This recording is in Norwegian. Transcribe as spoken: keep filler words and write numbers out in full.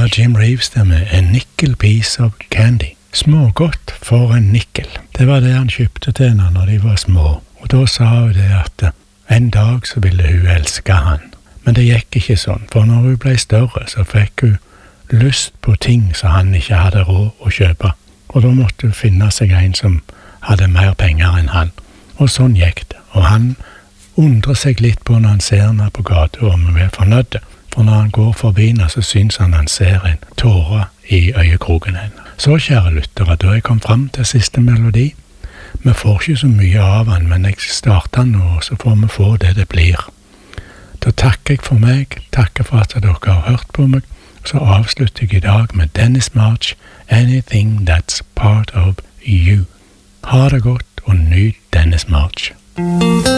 Jim Reeves det med A Nickel Piece of Candy. Smågodt for en nikkel. Det var det han kjøpte til henne når de var små. Og da sa hun det at en dag så ville hun elske han. Men det gikk ikke sånn, for når hun ble større så fikk hun lyst på ting som han ikke hadde råd å kjøpe. Og da måtte hun finne seg en som hadde mer penger enn han. Og sånn gikk det. Og han undrer seg litt på når han ser henne på gata om hun er fornøyd. For når han går forbi henne så syns han han ser en tåre i øyekroken henne. Så kjære lyttere, da jeg kom fram til siste melodi. Vi får ikke så mye av han, men jeg starter nå, så får vi få det det blir. Da takker jeg for meg, takker for at dere har hørt på meg, så avslutter jeg i dag med Dennis March, Anything That's Part of You. Ha det godt og nyt Dennis March.